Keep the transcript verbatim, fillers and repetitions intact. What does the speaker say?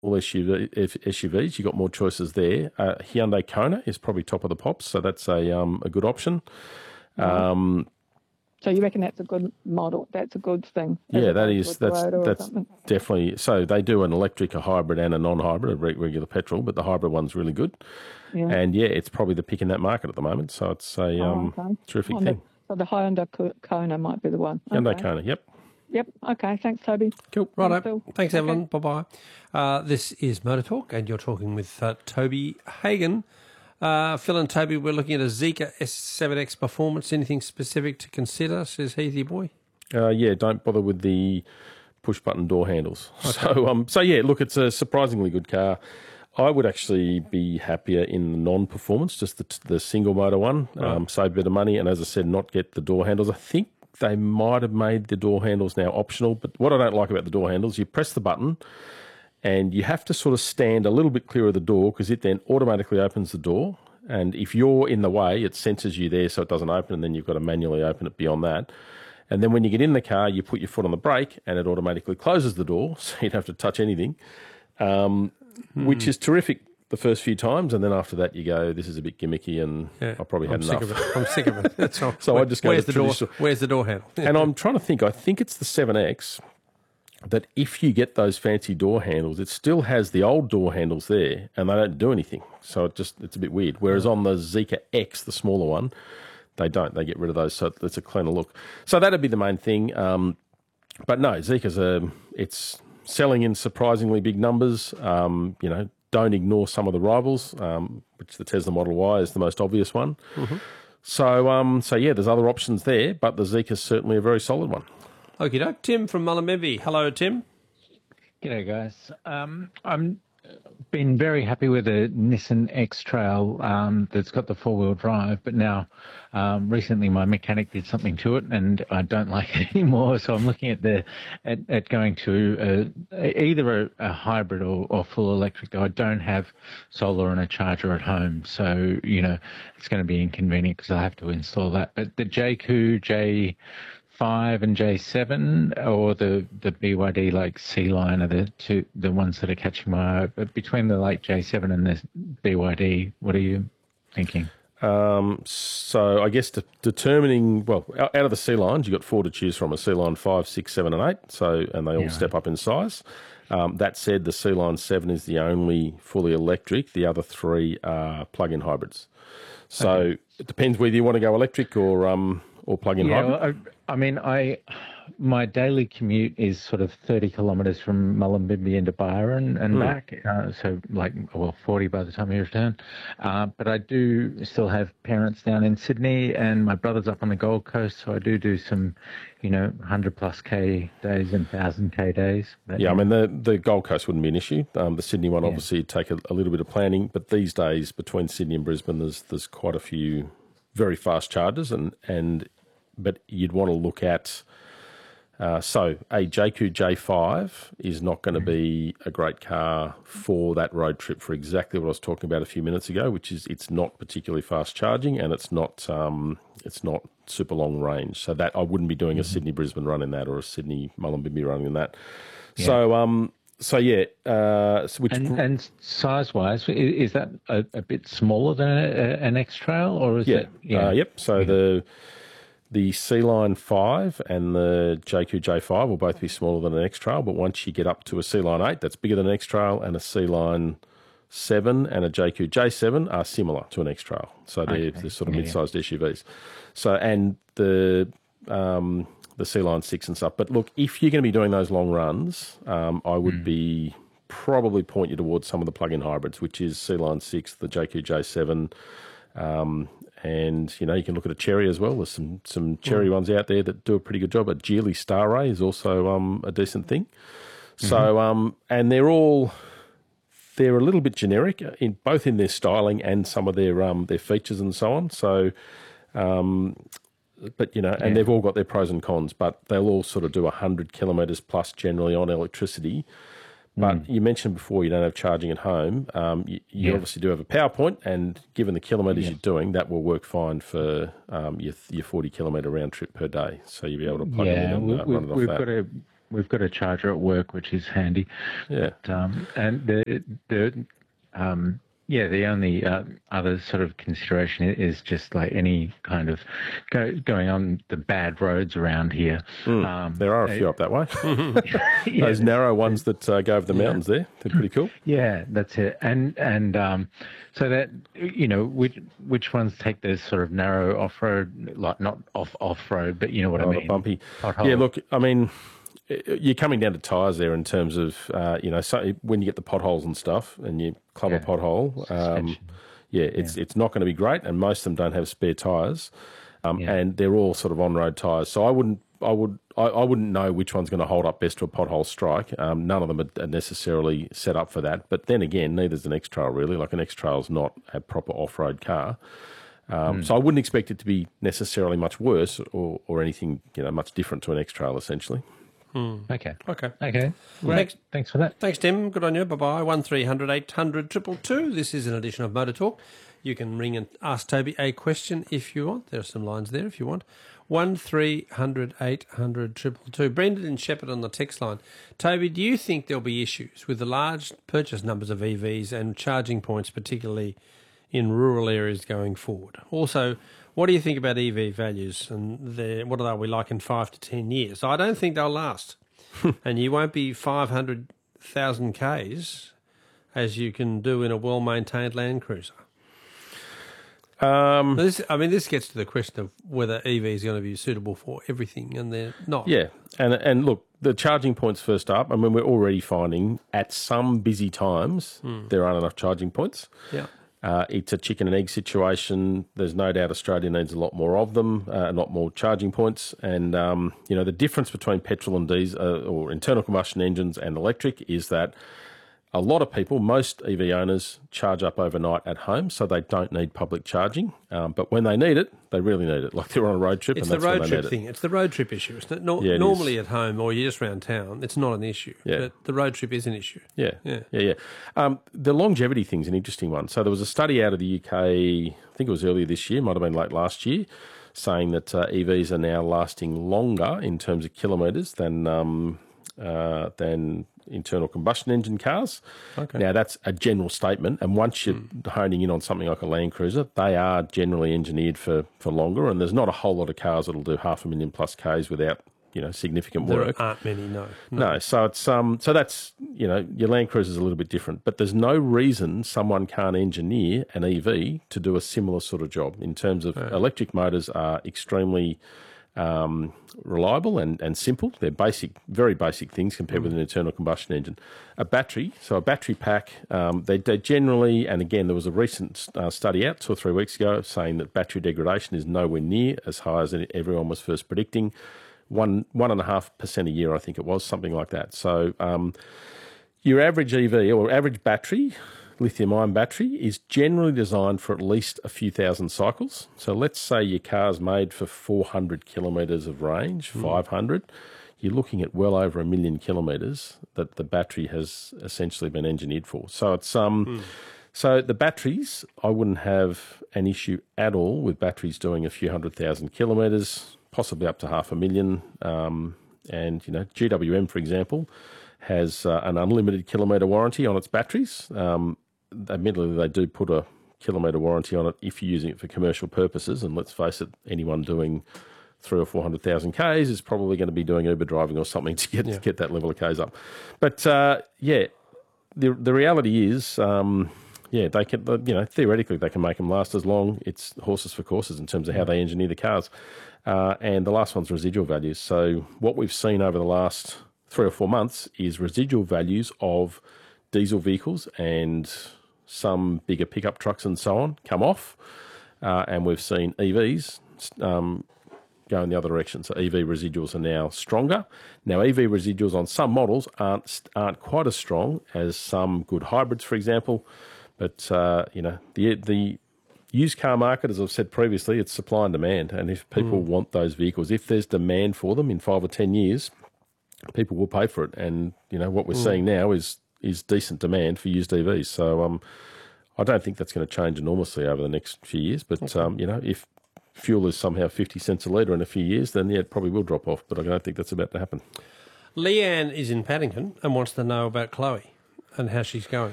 S U V, S U Vs, you've got more choices there. Uh, Hyundai Kona is probably top of the pops, so that's a um, a good option. Um, so you reckon that's a good model? That's a good thing? Yeah, that is that's that's definitely. So they do an electric, a hybrid, and a non-hybrid, a regular petrol, but the hybrid one's really good. Yeah. And yeah, it's probably the pick in that market at the moment. So it's a oh, um, okay. terrific On thing. The, so the Hyundai Kona might be the one. Hyundai okay. Kona, yep. Yep. Okay. Thanks, Toby. Cool. Right. Thanks, Thanks okay. Evelyn. Bye-bye. Uh, this is Motor Talk, and you're talking with uh, Toby Hagan. Uh, Phil and Toby, we're looking at a Zeekr S seven X Performance. Anything specific to consider, says Heathy Boy? Uh, yeah, don't bother with the push-button door handles. Okay. So, um, so yeah, look, it's a surprisingly good car. I would actually be happier in the non-performance, just the, the single-motor one, right. um, save a bit of money, and as I said, not get the door handles. I think they might have made the door handles now optional, but what I don't like about the door handles, you press the button, and you have to sort of stand a little bit clear of the door because it then automatically opens the door. And if you're in the way, it senses you there so it doesn't open, and then you've got to manually open it beyond that. And then when you get in the car, you put your foot on the brake and it automatically closes the door, so you don't have to touch anything, um, mm. which is terrific the first few times. And then after that, you go, this is a bit gimmicky and yeah, I probably had I'm enough. Sick of it. I'm sick of it. That's all. So Where, I just go where's to the door? Where's the door handle? And I'm trying to think, I think it's the seven X, that if you get those fancy door handles, it still has the old door handles there and they don't do anything. So it just it's a bit weird. Whereas on the Zeekr X, the smaller one, they don't. They get rid of those, so it's a cleaner look. So that'd be the main thing. Um, but no, Zeekr's a, it's selling in surprisingly big numbers. Um, you know, don't ignore some of the rivals, um, which the Tesla Model Y is the most obvious one. Mm-hmm. So, um, so yeah, there's other options there, but the Zeekr's certainly a very solid one. Okie doke. Tim from Mullumbimby. Hello, Tim. G'day, guys. Um, I'm been very happy with the Nissan X-Trail um, that's got the four-wheel drive, but now um, recently my mechanic did something to it and I don't like it anymore. So I'm looking at the at, at going to a, either a, a hybrid or, or full electric. I don't have solar and a charger at home, so you know it's going to be inconvenient because I have to install that. But the J Q J five and J seven or the, the B Y D like C-Line are the two the ones that are catching my eye. But between the like J seven and the B Y D, what are you thinking? Um, so I guess de- determining, well, out of the C-Lines, you've got four to choose from, a C-Line five, six, seven and eight, so, and they all yeah. step up in size. Um, that said, the C-Line seven is the only fully electric. The other three are plug-in hybrids. So okay. It depends whether you want to go electric or um or plug-in yeah, hybrid. Well, I, I mean, I my daily commute is sort of thirty kilometres from Mullumbimby into Byron and mm. back, uh, so like, well, forty by the time you return. Uh, but I do still have parents down in Sydney and my brother's up on the Gold Coast, so I do do some, you know, one hundred plus K days and one thousand K days. But, yeah, I mean, the, the Gold Coast wouldn't be an issue. Um, the Sydney one, obviously, yeah. take a, a little bit of planning, but these days between Sydney and Brisbane, there's there's quite a few very fast chargers, and, and but you'd want to look at, uh, so a J Q J five is not going to be a great car for that road trip for exactly what I was talking about a few minutes ago, which is it's not particularly fast charging and it's not um, it's not super long range. So that I wouldn't be doing a Sydney-Brisbane run in that or a Sydney-Mullumbimby run in that. Yeah. So, um, So yeah, uh, which and, and size-wise, is that a, a bit smaller than a, an X-Trail, or is yeah, it? Yeah, uh, yep. So yeah. the the C-Line five and the J Q J five will both be smaller than an X-Trail, but once you get up to a C-Line eight, that's bigger than an X-Trail, and a C-Line seven and a J Q J seven are similar to an X-Trail. So they're, okay. they're sort of yeah, mid-sized yeah. S U Vs. So and the um, the C-Line six and stuff. But look, if you're going to be doing those long runs, um, I would mm. be probably point you towards some of the plug-in hybrids, which is C-Line six, the J Q J seven, um, and you know you can look at a Cherry as well. There's some some Cherry mm. ones out there that do a pretty good job. A Geely Star Ray is also um, a decent thing. Mm-hmm. So um, and they're all they're a little bit generic in both in their styling and some of their um, their features and so on. So. Um, But, you know, and yeah. they've all got their pros and cons, but they'll all sort of do one hundred kilometres plus generally on electricity. But mm. you mentioned before you don't have charging at home. Um, you you yeah. obviously do have a power point, and given the kilometres yeah. you're doing, that will work fine for um, your your forty kilometre round trip per day. So you'll be able to plug yeah, it in and we, uh, we, run it off we've that. Got a, we've got a charger at work, which is handy. Yeah. But, um, and the the um, yeah, the only uh, other sort of consideration is just like any kind of go, going on the bad roads around here. Mm, Um, there are a few uh, up that way. yeah, Those narrow ones that uh, go over the mountains there, they're pretty cool. Yeah, that's it. And and um, so that, you know, which which ones take the sort of narrow off road, like not off off road, but you know what Oh, I the mean? bumpy. Pothole. Yeah, look, I mean, you're coming down to tyres there in terms of, uh, you know, so when you get the potholes and stuff and you club Yeah. a pothole, um, Suspension. yeah, it's it's not going to be great, and most of them don't have spare tyres, um, Yeah. and they're all sort of on-road tyres. So I wouldn't, I would, I, I wouldn't know which one's going to hold up best to a pothole strike. Um, none of them are necessarily set up for that. But then again, neither's an X-Trail really. Like an X-Trail's not a proper off-road car. Um, So I wouldn't expect it to be necessarily much worse or, or anything, you know, much different to an X-Trail essentially. Okay. Okay. Okay. Great. Thanks. Thanks for that. Thanks, Tim. Good on you. Bye-bye. one three hundred eight hundred two two two. This is an edition of Motor Talk. You can ring and ask Toby a question if you want. There are some lines there if you want. one three hundred eight hundred two two two. Brendan and Shepherd on the text line. Toby, do you think there'll be issues with the large purchase numbers of E Vs and charging points, particularly in rural areas going forward? Also, what do you think about E V values and their, what are we like in five to ten years? I don't think they'll last. And you won't be five hundred thousand Ks as you can do in a well-maintained Land Cruiser. Um, This, I mean, this gets to the question of whether E V is going to be suitable for everything, and they're not. Yeah, and and look, the charging points first up. I mean, we're already finding at some busy times there aren't enough charging points. Yeah. Uh, it's a chicken and egg situation. There's no doubt Australia needs a lot more of them, uh, a lot more charging points. And, um, you know, the difference between petrol and diesel uh, or internal combustion engines and electric is that a lot of people, most E V owners, charge up overnight at home, so they don't need public charging. Um, but when they need it, they really need it. Like they're on a road trip It's and the that's when road they trip need thing. It's the road trip issue. It's not, nor- Yeah, it normally is. at home or you're just around town, it's not an issue. Yeah. But the road trip is an issue. Yeah, Yeah. yeah, yeah. Um, the longevity thing's an interesting one. So there was a study out of the U K, I think it was earlier this year, might have been late last year, saying that uh, E Vs are now lasting longer in terms of kilometres than um, uh, than internal combustion engine cars. Okay. Now, that's a general statement, and once you're honing in on something like a Land Cruiser, they are generally engineered for, for longer, and there's not a whole lot of cars that'll do half a million plus Ks without, you know, significant There work. aren't many, no. No, so it's um, so that's, you know, your Land Cruiser is a little bit different, but there's no reason someone can't engineer an E V to do a similar sort of job. In terms of electric motors are extremely um, reliable and, and simple. They're basic, very basic things compared with an internal combustion engine. A battery, so a battery pack, um, they, they generally, and again, there was a recent uh, study out two or three weeks ago saying that battery degradation is nowhere near as high as everyone was first predicting. One one and a half percent a year, I think it was, something like that. So um, your average E V or average battery, lithium-ion battery, is generally designed for at least a few thousand cycles. So let's say your car's made for four hundred kilometres of range, five hundred. You're looking at well over a million kilometres that the battery has essentially been engineered for. So it's um. Mm. So the batteries, I wouldn't have an issue at all with batteries doing a few hundred thousand kilometres, possibly up to half a million. Um, and, you know, G W M, for example, has uh, an unlimited kilometre warranty on its batteries. Um, admittedly, they do put a kilometre warranty on it if you're using it for commercial purposes. And let's face it, anyone doing three or four hundred thousand Ks is probably going to be doing Uber driving or something to get, yeah. to get that level of Ks up. But, uh, yeah, the the reality is... Um, Yeah, they can. You know, theoretically, they can make them last as long. It's horses for courses in terms of how they engineer the cars. Uh, and the last one's residual values. So what we've seen over the last three or four months is residual values of diesel vehicles and some bigger pickup trucks and so on come off, uh, and we've seen E Vs um, go in the other direction. So E V residuals are now stronger. Now, E V residuals on some models aren't aren't quite as strong as some good hybrids, for example. But, uh, you know, the the used car market, as I've said previously, it's supply and demand. And if people mm. want those vehicles, if there's demand for them in five or ten years, people will pay for it. And, you know, what we're mm. seeing now is is decent demand for used E Vs. So um, I don't think that's going to change enormously over the next few years. But, okay. um, you know, if fuel is somehow fifty cents a litre in a few years, then, yeah, it probably will drop off. But I don't think that's about to happen. Leanne is in Paddington and wants to know about Chloe and how she's going.